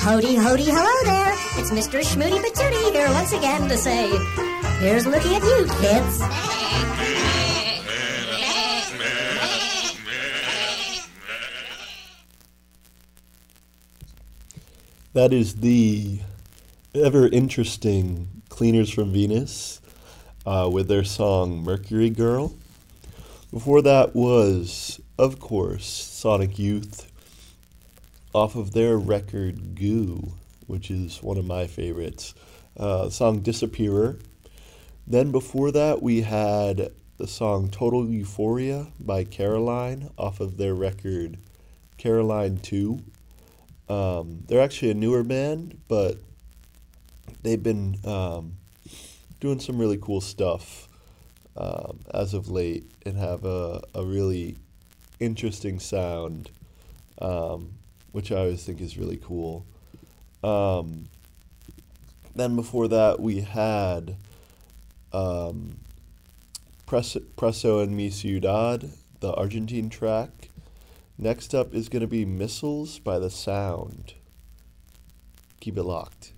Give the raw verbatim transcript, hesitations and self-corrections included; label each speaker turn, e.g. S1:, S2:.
S1: Howdy, howdy, hello there. It's Mister Schmooty Patooty here once again to say, here's looking at you, kids.
S2: That is the ever interesting Cleaners from Venus uh, with their song Mercury Girl. Before that was, of course, Sonic Youth off of their record Goo, which is one of my favorites. Uh, song Disappearer. Then before that we had the song Total Euphoria by Caroline off of their record Caroline two. Um, they're actually a newer band, but they've been um, doing some really cool stuff um, as of late and have a, a really interesting sound, um, which I always think is really cool. Um, then before that, we had um, Pres- Preso en mi ciudad, the Argentine track. Next up is going to be Missiles by The Sound. Keep it locked.